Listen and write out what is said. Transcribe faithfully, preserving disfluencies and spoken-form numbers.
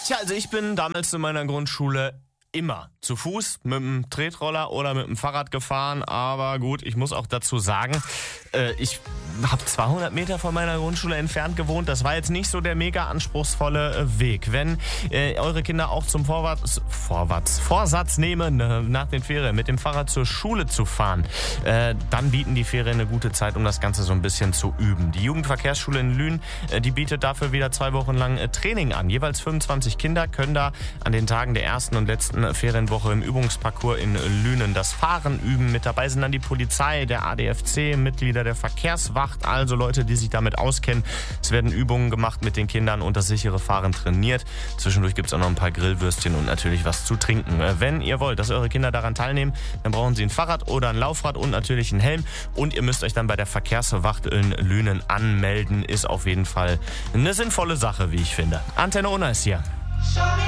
Tja, also ich bin damals in meiner Grundschule immer zu Fuß, mit dem Tretroller oder mit dem Fahrrad gefahren. Aber gut, ich muss auch dazu sagen, äh, ich habe zweihundert Meter von meiner Grundschule entfernt gewohnt. Das war jetzt nicht so der mega anspruchsvolle äh, Weg. Wenn äh, eure Kinder auch zum Vorwärts, Vorwärts, Vorsatz nehmen, äh, nach den Ferien mit dem Fahrrad zur Schule zu fahren, äh, dann bieten die Ferien eine gute Zeit, um das Ganze so ein bisschen zu üben. Die Jugendverkehrsschule in Lünen, äh, die bietet dafür wieder zwei Wochen lang äh, Training an. Jeweils fünfundzwanzig Kinder können da an den Tagen der ersten und letzten Ferienwoche im Übungsparcours in Lünen das Fahren üben. Mit dabei sind dann die Polizei, der A D F C, Mitglieder der Verkehrswacht, also Leute, die sich damit auskennen. Es werden Übungen gemacht mit den Kindern und das sichere Fahren trainiert. Zwischendurch gibt es auch noch ein paar Grillwürstchen und natürlich was zu trinken. Wenn ihr wollt, dass eure Kinder daran teilnehmen, dann brauchen sie ein Fahrrad oder ein Laufrad und natürlich einen Helm. Und ihr müsst euch dann bei der Verkehrswacht in Lünen anmelden. Ist auf jeden Fall eine sinnvolle Sache, wie ich finde. Antenne Unna ist hier.